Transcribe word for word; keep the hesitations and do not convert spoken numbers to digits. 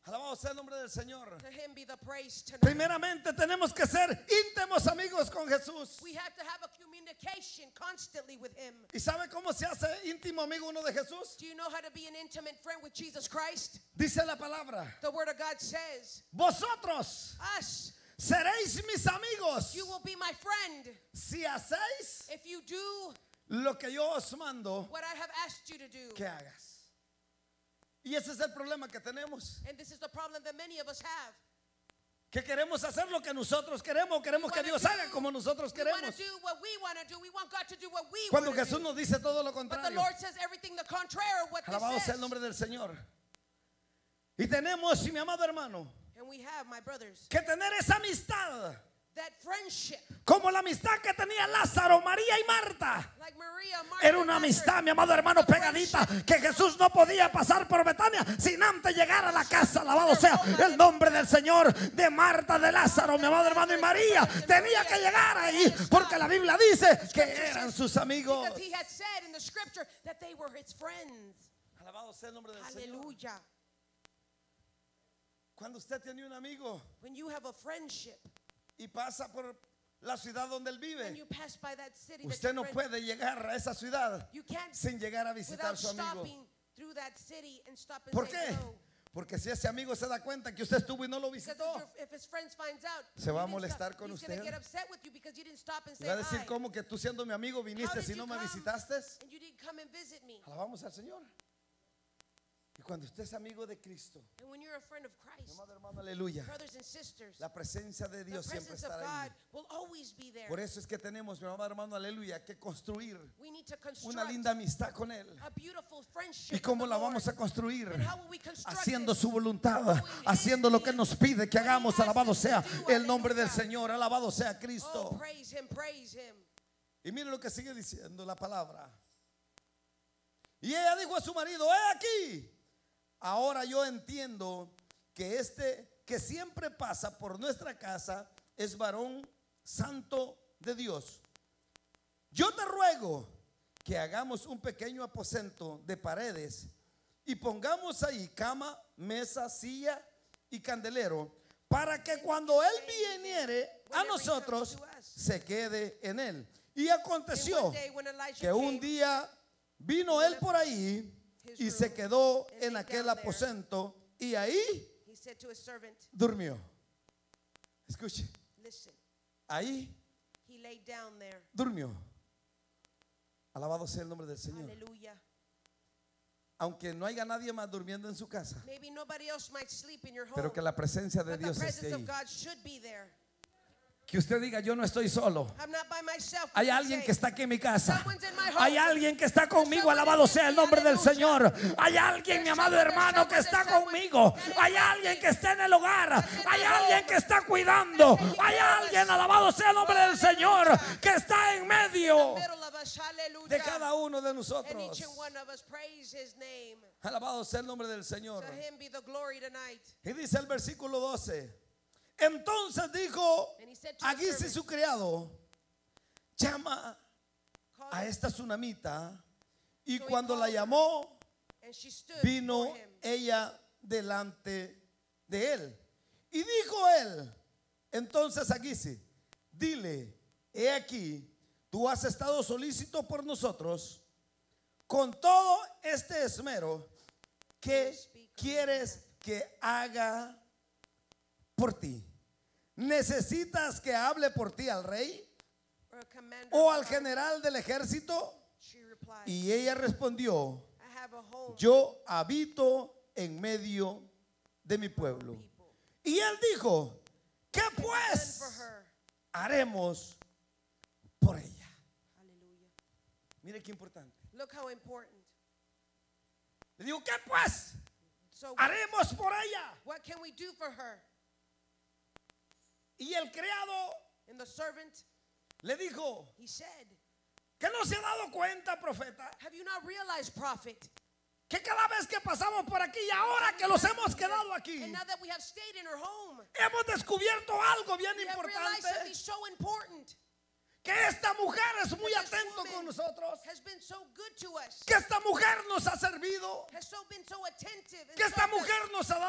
Alabado sea el nombre del Señor. To him be the praise tonight. Primeramente tenemos que ser íntimos amigos con Jesús. We have to have a communication constantly with him. ¿Y sabe cómo se hace íntimo amigo uno de Jesús? Do you know how to be an intimate friend with Jesus Christ? Dice la palabra: The word of God says, vosotros us, seréis mis amigos you will be my friend si hacéis if you do lo que yo os mando what I have asked you to do. que hagas. Y ese es el problema que tenemos, And this is the problem that many of us have. que queremos hacer lo que nosotros queremos, queremos que Dios haga como nosotros We want to queremos, do what we want to do. We want God to do what we cuando want to Jesús do. nos dice todo lo But the contrario. Lord says everything the contrary of what this Alabado sea says. el nombre del Señor. Y tenemos, mi amado hermano, And we have, my brothers, que tener esa amistad, that friendship, como la amistad que tenía Lázaro, María y Marta. like Maria, Martha, Era una amistad, mi amado hermano, pegadita, que Jesús no podía pasar por Betania sin antes llegar a la casa. Alabado sea el nombre del Señor. De Marta, de Lázaro, mi amado hermano, y María tenía que llegar ahí, porque la Biblia dice que eran sus amigos. because he had said in the scripture that they were his friends. Alabado sea el nombre del Señor. Hallelujah. Cuando usted tiene un amigo When you have a friendship y pasa por la ciudad donde él and vive, you pass by that city, usted that no your friend, puede llegar a esa ciudad you can't sin llegar a visitar a without su amigo. stopping through that city and stop and ¿Por say qué? hello. Porque si ese amigo se da cuenta que usted estuvo y no lo Because visitó, if, your- if his friends finds out, se va a you didn't molestar stop, con he's gonna usted. get upset with you because you didn't stop and say le va a decir: hi. ¿cómo que tú siendo mi amigo How viniste did si you no me come visitaste? and you didn't come and visit me? Alabamos al Señor. Y cuando usted es amigo de Cristo, And when you're a friend of mi Christ, amado hermano, aleluya, brothers and sisters, la presencia de the Dios siempre presence of estará God ahí. will always be there. Por eso es que tenemos, mi amado hermano, aleluya, que construir We need to una construct linda amistad con Él. a beautiful friendship. ¿Y cómo with la the vamos a Lord. construir? And how will we construct Haciendo it? su voluntad, haciendo lo que nos pide que hagamos. Alabado sea el nombre del Señor, alabado sea Oh, Cristo. praise him, praise him. Y mire lo que sigue diciendo la palabra. Y ella dijo a su marido: he aquí, ahora yo entiendo que este que siempre pasa por nuestra casa es varón santo de Dios. Yo te ruego que hagamos un pequeño aposento de paredes y pongamos ahí cama, mesa, silla y candelero, para que cuando él viniere a nosotros se quede en él. Y And aconteció one day when Elijah que un came, día vino él por ahí y se quedó en aquel aposento y ahí he said to his servant, durmió. Escuche, listen, ahí he laid down there. durmió. Alabado sea el nombre del Señor. Hallelujah. Aunque no haya nadie más durmiendo en su casa, Maybe nobody else might sleep in your home, pero que la presencia de but the Dios esté presence ahí. of God should be there. Que usted diga: yo no estoy solo. I'm not by myself. Hay we can alguien say. que está aquí en mi casa. Someone's in my home. Hay alguien que está conmigo. Alabado sea el nombre del Señor. Hay alguien, mi amado hermano, que está conmigo. Hay alguien que está en el hogar. Hay alguien que está cuidando. Hay alguien, alabado sea el nombre del Señor, que está en medio Middle of us, hallelujah. de cada uno de And nosotros. each and one of us praise his name. Alabado sea el nombre del Señor. To him be the glory tonight. Y dice el versículo doce: entonces dijo And he said to a his Gisi servant, su criado: llama call a him. esta tsunamita. Y So he cuando la called her, llamó, And she stood vino before him. ella delante de él. Y dijo él entonces a Gisi: dile, he aquí, tú has estado solícito por nosotros con todo este esmero. ¿Qué quieres que haga por ti? ¿Necesitas que hable por ti al rey Or a commander o of al the general del ejército? She replied, Y ella respondió: I have a home. yo habito en medio de mi pueblo. people. Y él dijo: ¿qué Done for pues her. haremos por ella? Hallelujah. Mire qué importante. Look how important. Le digo: ¿qué pues So haremos por ella? what can we do for her? Y el criado And the servant, le dijo: he said, ¿que no se ha dado cuenta, profeta, have you not realized, prophet? que cada vez que pasamos por aquí y ahora que los hemos quedado aquí, And now that we have stayed in her home, hemos descubierto algo bien we have realized something importante? so important. Que esta mujer es muy That this atento woman con nosotros. has been so good to us, Que esta mujer nos ha servido. has so been so attentive, and Que so esta good. mujer nos ha dado